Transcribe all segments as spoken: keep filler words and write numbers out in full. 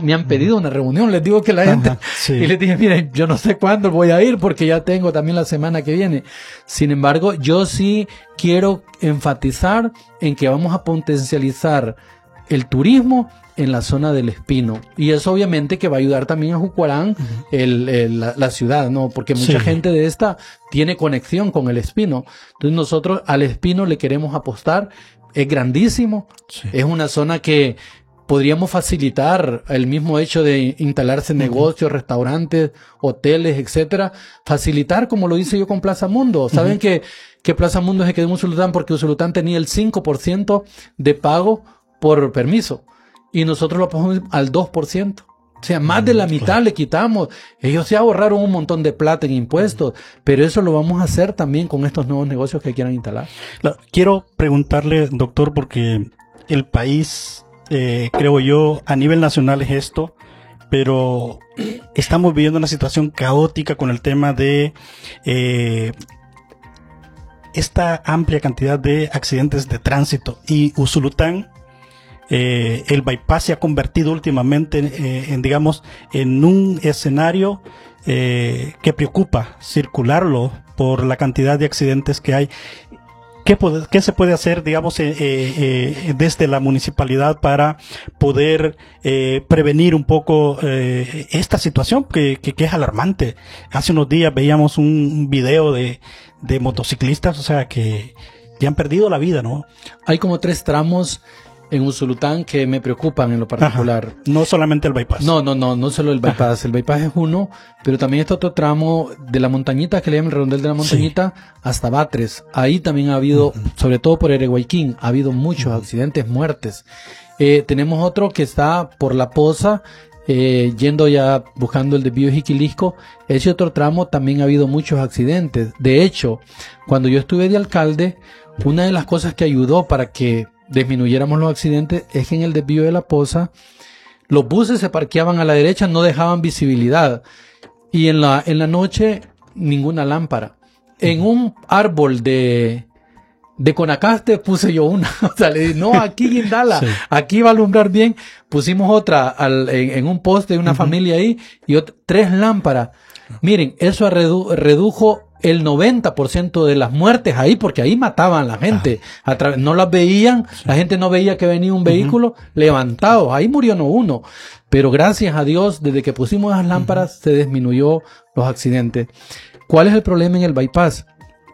me han pedido una reunión, les digo que la gente, Ajá, sí. y les dije, miren, yo no sé cuándo voy a ir porque ya tengo también la semana que viene. Sin embargo, yo sí quiero enfatizar en que vamos a potencializar el turismo en la zona del Espino, y eso obviamente que va a ayudar también a Jucuarán, uh-huh. el, el, la, la ciudad, ¿no? Porque mucha sí. gente de esta tiene conexión con el Espino. Entonces nosotros al Espino le queremos apostar, es grandísimo, sí. es una zona que podríamos facilitar el mismo hecho de instalarse uh-huh. negocios, restaurantes, hoteles, etcétera, facilitar como lo hice yo con Plaza Mundo. Saben uh-huh. que, que Plaza Mundo se quedó en Usulután porque Usulután tenía el cinco por ciento de pago por permiso. Y nosotros lo pasamos al dos por ciento. O sea, más de la mitad claro. le quitamos. Ellos se ahorraron un montón de plata en impuestos, pero eso lo vamos a hacer también con estos nuevos negocios que quieran instalar. Quiero preguntarle, doctor, porque el país, eh, creo yo, a nivel nacional es esto, pero estamos viviendo una situación caótica con el tema de eh, esta amplia cantidad de accidentes de tránsito. Y Usulután, Eh, el bypass se ha convertido últimamente eh, en, digamos, en un escenario eh, que preocupa circularlo por la cantidad de accidentes que hay. ¿Qué, puede, qué se puede hacer, digamos, eh, eh, desde la municipalidad para poder eh, prevenir un poco eh, esta situación que, que, que es alarmante? Hace unos días veíamos un video de, de motociclistas, o sea, que, que han perdido la vida, ¿no? Hay como tres tramos en Usulután que me preocupan en lo particular. Ajá. No solamente el bypass. No, no, no, no solo el bypass. Ajá. El bypass es uno, pero también está otro tramo de la montañita, que le llaman el redondel de la montañita, sí. hasta Batres. Ahí también ha habido, uh-huh. sobre todo por Ereguayquín, ha habido muchos uh-huh. accidentes, muertes. Eh, tenemos otro que está por La Poza, eh, yendo ya buscando el desvío de Jiquilisco. Ese otro tramo también ha habido muchos accidentes. De hecho, cuando yo estuve de alcalde, una de las cosas que ayudó para que disminuyéramos los accidentes es que en el desvío de La Poza los buses se parqueaban a la derecha, no dejaban visibilidad, y en la en la noche ninguna lámpara. En un árbol de de Conacaste puse yo una, o sea, le dije, no, aquí guindala, sí. aquí va a alumbrar bien. Pusimos otra al, en, en un poste de una uh-huh. familia ahí, y otra, tres lámparas. Uh-huh. Miren, eso redu, redujo el noventa por ciento de las muertes ahí, porque ahí mataban a la gente. Ah. A través, no las veían, sí. la gente no veía que venía un vehículo uh-huh. levantado. Ahí murió no uno. Pero gracias a Dios, desde que pusimos esas lámparas, uh-huh. se disminuyó los accidentes. ¿Cuál es el problema en el bypass?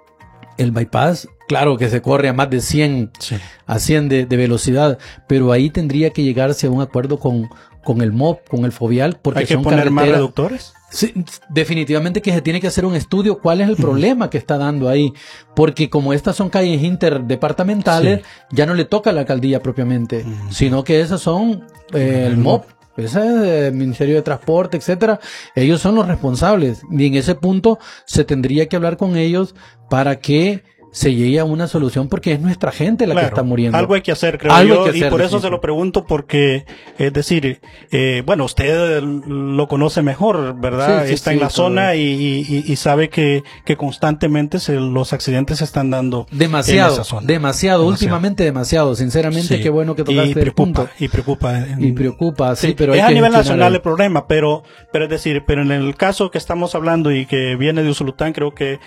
El bypass, claro que se corre a más de cien, sí. a cien de, de velocidad, pero ahí tendría que llegarse a un acuerdo con, con el M O P, con el Fovial, porque ¿hay que son poner más reductores? Sí, definitivamente que se tiene que hacer un estudio cuál es el problema que está dando ahí, porque como estas son calles interdepartamentales, sí. ya no le toca a la alcaldía propiamente, uh-huh. sino que esas son eh, el M O P, ese es el Ministerio de Transporte, etcétera. Ellos son los responsables, y en ese punto se tendría que hablar con ellos para que se llegue a una solución, porque es nuestra gente la claro, que está muriendo. Algo hay que hacer, creo algo yo, hay que hacer, y por eso sí. se lo pregunto, porque, es decir, eh, bueno, usted lo conoce mejor, ¿verdad? Sí, sí, está sí, en la zona y, y, y sabe que, que constantemente se, los accidentes se están dando demasiado, en esa zona. Demasiado, demasiado, últimamente demasiado, sinceramente, sí. qué bueno que tocaste y preocupa, el punto. Y preocupa. En, y preocupa, sí, sí pero es hay a que nivel nacional el... el problema, pero, pero es decir, pero en el caso que estamos hablando y que viene de Usulután, creo que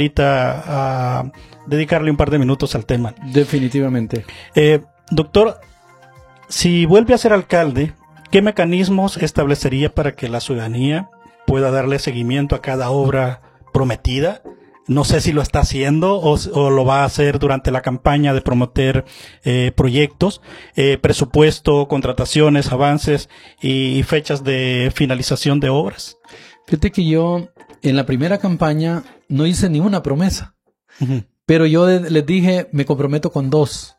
amerita uh, dedicarle un par de minutos al tema. Definitivamente. Eh, doctor, si vuelve a ser alcalde, ¿qué mecanismos establecería para que la ciudadanía pueda darle seguimiento a cada obra prometida? No sé si lo está haciendo o, o lo va a hacer durante la campaña de promover eh, proyectos, eh, presupuesto, contrataciones, avances y fechas de finalización de obras. Fíjate que yo en la primera campaña no hice ni una promesa. Uh-huh. Pero yo de, les dije, me comprometo con dos.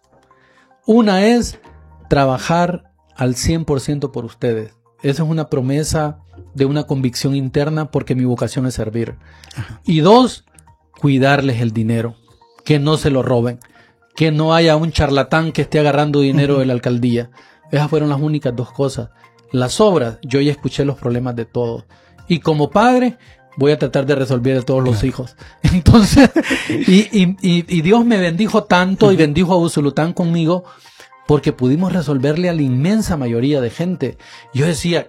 Una es trabajar al cien por ciento por ustedes. Esa es una promesa de una convicción interna, porque mi vocación es servir. Ajá. Y dos, cuidarles el dinero. Que no se lo roben. Que no haya un charlatán que esté agarrando dinero uh-huh. de la alcaldía. Esas fueron las únicas dos cosas. Las obras, yo ya escuché los problemas de todos. Y como padre, voy a tratar de resolver a todos los hijos. Entonces, y, y, y, y Dios me bendijo tanto uh-huh. y bendijo a Usulután conmigo, porque pudimos resolverle a la inmensa mayoría de gente. Yo decía,